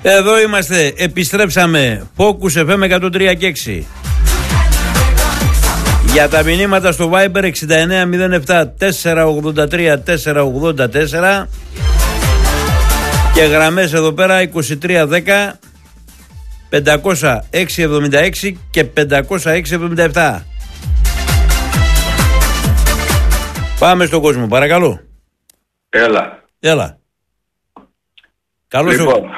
Εδώ είμαστε, επιστρέψαμε. Focus FM 103 και 6. Για τα μηνύματα στο Viber 6907 483 484 και γραμμές εδώ πέρα 2310 50676 και 50677. Πάμε στον κόσμο, παρακαλώ. Έλα. Καλώς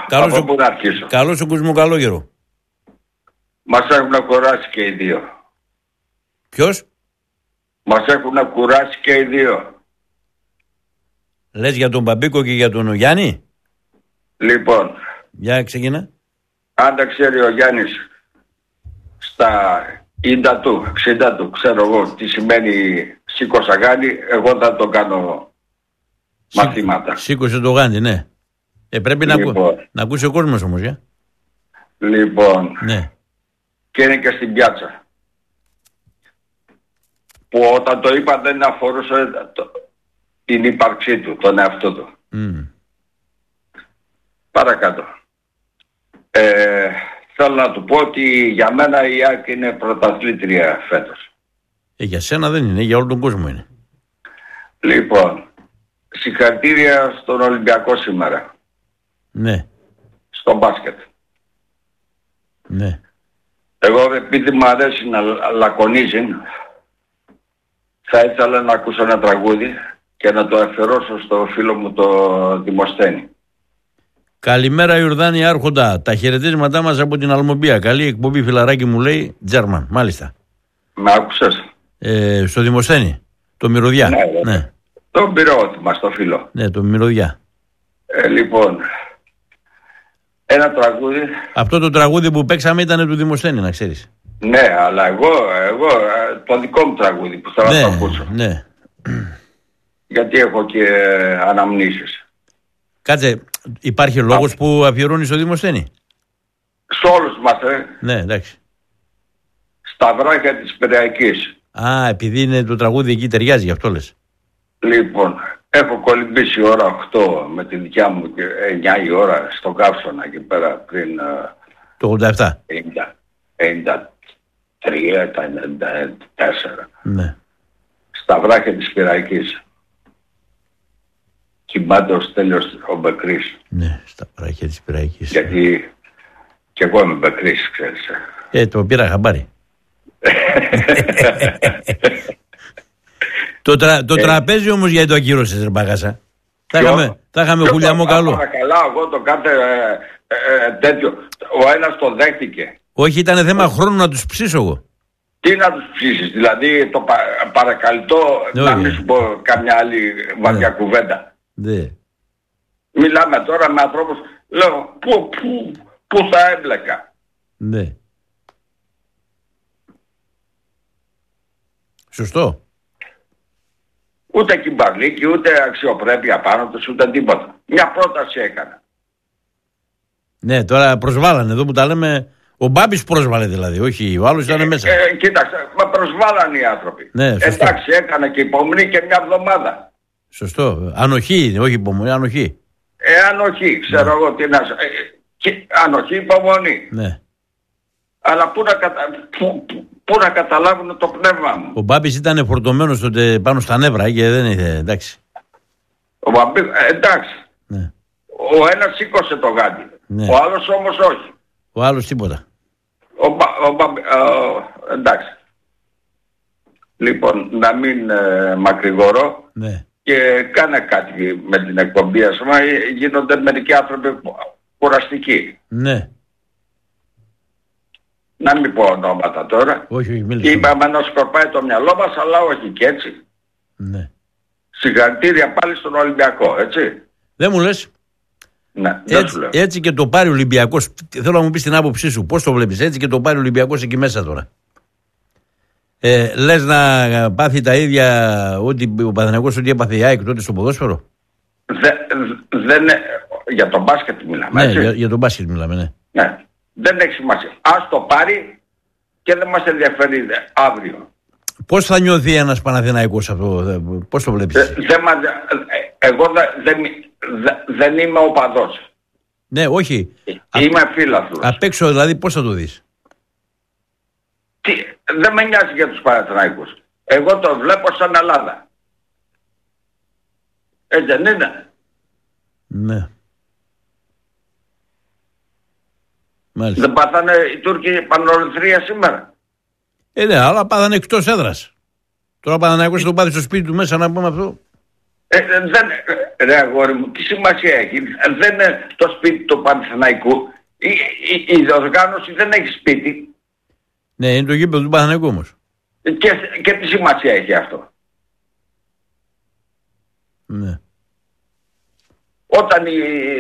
ο κόσμο, καλό καιρό. Μας έχουν κουράσει και οι δύο. Ποιος? Μας έχουν κουράσει και οι δύο. Λες για τον Παπίκο και για τον Γιάννη? Λοιπόν. Για ξεκινά. Αν τα ξέρει ο Γιάννης στα 50 του, 60 του, ξέρω εγώ τι σημαίνει σήκωσα γάνη, εγώ θα το κάνω μαθήματα. Σήκωσε το γάνη, ναι. Πρέπει να ακούσει ο κόσμος όμως, για. Λοιπόν. Ναι. Και είναι και στην πιάτσα. Που όταν το είπα δεν αφορούσε την ύπαρξή του, τον εαυτό του. Παρακάτω. Θέλω να του πω ότι για μένα η ΑΕΚ είναι πρωταθλήτρια φέτος. Για σένα δεν είναι, για όλο τον κόσμο είναι. Λοιπόν, συγχαρητήρια στον Ολυμπιακό σήμερα. Ναι. Στο μπάσκετ. Ναι. Εγώ επειδή μου αρέσει να λακωνίζει, θα ήθελα να ακούσω ένα τραγούδι και να το αφιερώσω στο φίλο μου το Δημοσθένη. Καλημέρα Ιορδάνη Άρχοντα. Τα χαιρετίσματά μας από την Αλμομπία. Καλή εκπομπή φιλαράκι μου λέει Τζέρμαν. Μάλιστα. Με άκουσες? Στο Δημοσθένη. Το Μυρωδιά. Ναι. Το πυρώτη μας το φίλο. Ναι, το Μυρωδιά. Λοιπόν, ένα τραγούδι. Αυτό το τραγούδι που παίξαμε ήταν του Δημοσθένη, να ξέρεις. Ναι, αλλά εγώ το δικό μου τραγούδι που θέλω να το ακούσω. Ναι. Γιατί έχω και αναμνήσεις. Κάτσε, υπάρχει λόγος που αφιερώνει στο Δημοσθένη? Σε όλους μας, Ναι, εντάξει. Στα βράχια της Πειραϊκής. Α, επειδή είναι το τραγούδι εκεί ταιριάζει, γι' αυτό λες. Λοιπόν, έχω κολυμπήσει ώρα 8 με τη δικιά μου και 9 η ώρα στο Καύσωνα εκεί πέρα πριν... Το 87. 93, τα 94. Ναι. Στα βράχια της Πειραϊκής. Κοιμάται ο Στέλιος ο Μπεκρής. Ναι, στα βράχια της Πειραϊκής. Γιατί και εγώ είμαι Μπεκρής, ξέρεις. Το πήρα χαμπάρι. Το τραπέζι όμως γιατί το ακύρωσες, ρε Μπαγάσα? Θα είχαμε χουλιαμό καλό. Καλά, εγώ το κάθε τέτοιο. Ο ένας το δέχτηκε. Όχι, ήταν θέμα χρόνου να τους ψήσω εγώ. Τι να τους ψήσεις, δηλαδή το παρακαλυτό να μην σου πω καμιά άλλη βαριά κουβέντα. Ναι. Μιλάμε τώρα με ανθρώπους, λέω, πού θα έμπλεκα. Ναι. Σωστό. Ούτε κυμπαρλίκι, ούτε αξιοπρέπεια πάνω τους, ούτε τίποτα. Μια πρόταση έκανα. Ναι, τώρα προσβάλανε εδώ που τα λέμε. Ο Μπάμπης πρόσβαλε δηλαδή, όχι ο άλλος ήταν μέσα. Κοίταξε, μα προσβάλανε οι άνθρωποι. Ναι, εντάξει, έκανε και υπομονή και μια εβδομάδα. Σωστό. Ανοχή είναι, όχι υπομονή, ανοχή. Ανοχή, ξέρω εγώ τι να... ανοχή, υπομονή. Ναι. Αλλά πού να καταλάβουν το πνεύμα μου. Ο Μπάμπης ήταν φορτωμένος τότε πάνω στα νεύρα και δεν είναι, εντάξει. Ο Μπάμπης, εντάξει. Ναι. Ο ένας σήκωσε το γάντι. Ναι. Ο άλλος όμως όχι. Ο άλλος τίποτα. Εντάξει. Λοιπόν, να μην μακρηγορώ. Ναι. Και κάνε κάτι με την εκπομπή, ας πούμε, γίνονται μερικοί άνθρωποι κουραστικοί. Ναι. Να μην πω ονόματα τώρα. Όχι, μίλησα. Είπαμε να σκορπάει το μυαλό μας, αλλά όχι και έτσι. Ναι. Συγχαρητήρια πάλι στον Ολυμπιακό, έτσι. Δεν μου λες. Ναι, έτσι και το πάρει ο Ολυμπιακός. Θέλω να μου πεις την άποψή σου. Πώς το βλέπεις? Έτσι και το πάρει ο Ολυμπιακός εκεί μέσα τώρα. Λες να πάθει τα ίδια ότι ο Παναθηναϊκός ότι έπαθε η ΑΕΚ τότε στο ποδόσφαιρο? Για τον μπάσκετ μιλάμε. Ναι, για τον μπάσκετ μιλάμε, ναι. Ναι. Δεν έχει σημασία. Ας το πάρει και δεν μας ενδιαφέρει αύριο. Πώς θα νιώθει ένας Παναθηναϊκός αυτό, πώς το βλέπεις? Εγώ δεν είμαι οπαδός. Ναι, όχι. Είμαι φίλαθλος. Απ' έξω δηλαδή πώς θα το δεις? Δεν με νοιάζει για τους Παναθηναϊκούς. Εγώ το βλέπω σαν Ελλάδα. Έτσι δεν είναι? Ναι. Μάλιστα. Δεν πάθανε οι Τούρκοι πανολυθρία σήμερα? Ναι, αλλά πάθανε εκτός έδρας. Τώρα ο Παναθηναϊκός θα το πάθει στο σπίτι του μέσα, να πούμε αυτό. Ρε αγόρι μου, τι σημασία έχει? Δεν είναι το σπίτι του Παναθηναϊκού. Η διοργάνωση δεν έχει σπίτι. Ναι, είναι το γήπεδο του Παναθηναϊκού όμως. Και τι σημασία έχει αυτό? Ναι. Όταν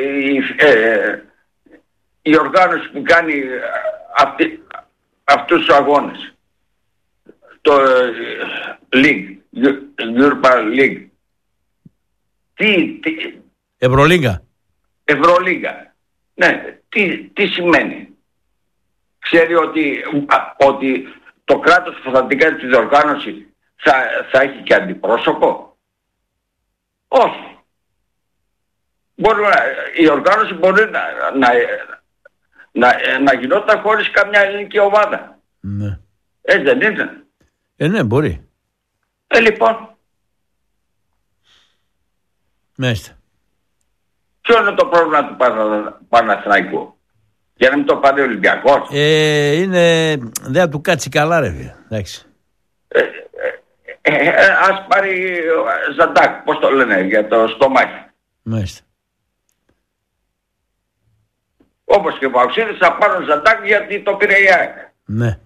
η οργάνωση που κάνει αυτούς τους αγώνες, το League, Europa League, Ευρωλίγκα. Ναι, τι σημαίνει? Ξέρει ότι το κράτος που θα την κάνει τη διοργάνωση θα έχει και αντιπρόσωπο? Όχι. Η οργάνωση μπορεί να γινόταν χωρίς καμιά ελληνική ομάδα. Ναι. Έτσι δεν είναι? Ναι, μπορεί. Λοιπόν. Μάλιστα. Ποιο είναι το πρόβλημα του Παναθηναϊκού? Για να μην το πάρει ο Ολυμπιακός? Δεν του κάτσει καλά, ρε. Εντάξει. Ας πάρει Ζαντάκ, πώς το λένε, για το στομάχι. Μάλιστα. Όπως και ο Παοξίδης θα πάρουν Ζαντάκ γιατί το πήρε η ΑΕΚ. Ναι.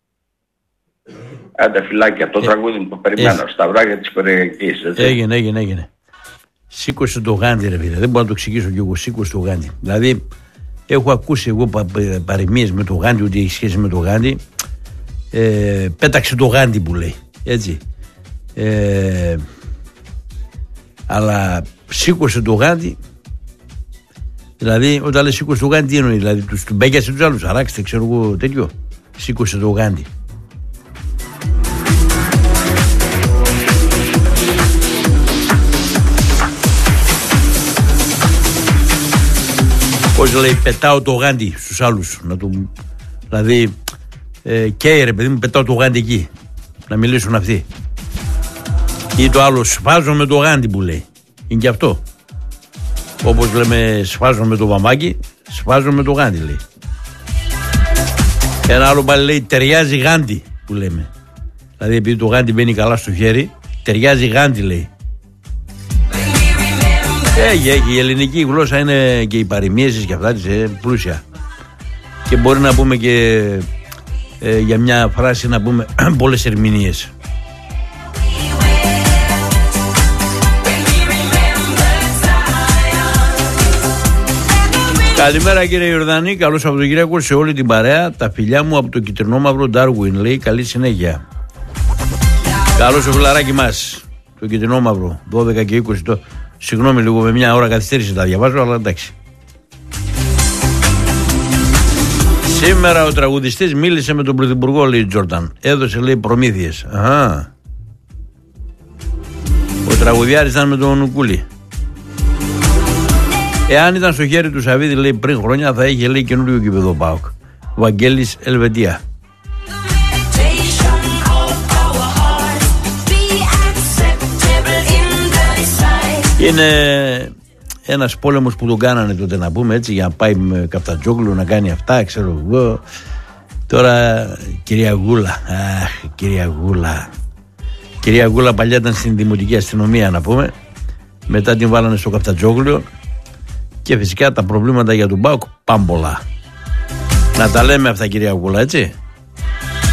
Άντε φυλάκια, το τραγούδι μου το περιμένω στα βράδια της Κυριακής. Έγινε. Σήκωσε το γάντι, ρε φίλε. Δεν μπορώ να το εξηγήσω κι εγώ. Σήκωσε το γάντι. Δηλαδή, έχω ακούσει εγώ παροιμίες με το γάντι, ότι έχει σχέση με το γάντι. Πέταξε το γάντι που λέει. Έτσι. Αλλά σήκωσε το γάντι. Δηλαδή, όταν λέει σήκωσε το γάντι, τι εννοεί? Δηλαδή, του μπέκιασε τους άλλους. Αράξτε, ξέρω εγώ τέτοιο. Σήκωσε το γάντι. Πώς λέει, πετάω το γάντι στους άλλους. Δηλαδή, και ρε παιδί μου, πετάω το γάντι εκεί. Να μιλήσουν αυτοί. Ή το άλλο, σφάζω με το γάντι που λέει. Είναι και αυτό. Όπως λέμε, σφάζω με το βαμβάκι, σφάζω με το γάντι λέει. Ένα άλλο πάλι λέει, ταιριάζει γάντι που λέμε. Δηλαδή, επειδή το γάντι μπαίνει καλά στο χέρι, ταιριάζει γάντι λέει. Έχει, η ελληνική γλώσσα είναι και οι παροιμίες και αυτά της πλούσια. Και μπορεί να πούμε και για μια φράση να πούμε πολλές ερμηνείες. Καλημέρα κύριε Ιορδανή, καλώς Σαββατοκύριακο σε όλη την παρέα. Τα φιλιά μου από το κυτρινόμαυρο Ντάρουιν, λέει, καλή συνέχεια. Καλώς το φιλαράκι μας, το κυτρινόμαυρο, 12 και 20 Συγγνώμη λίγο, με μια ώρα καθυστέρηση τα διαβάζω, αλλά εντάξει. Σήμερα ο τραγουδιστής μίλησε με τον πρωθυπουργό, λέει Τζόρνταν. Έδωσε, λέει, προμήθειες. Αχα. Ο τραγουδιάρης ήταν με τον Νουκούλη. Εάν ήταν στο χέρι του Σαββίδη, λέει, πριν χρόνια, θα είχε, λέει, καινούριο γήπεδο ΠΑΟΚ. Βαγγέλης Ελβετία. Είναι ένας πόλεμος που τον κάνανε τότε, να πούμε έτσι, για να πάει με Καφτατζόγλου να κάνει αυτά, ξέρω εγώ. Τώρα κυρία Γούλα, κυρία Γούλα παλιά ήταν στην Δημοτική Αστυνομία, να πούμε. Μετά την βάλανε στο Καφτατζόγλου. Και φυσικά τα προβλήματα για τον ΠΑΟΚ πάμπολα. Να τα λέμε αυτά, κυρία Γούλα, έτσι.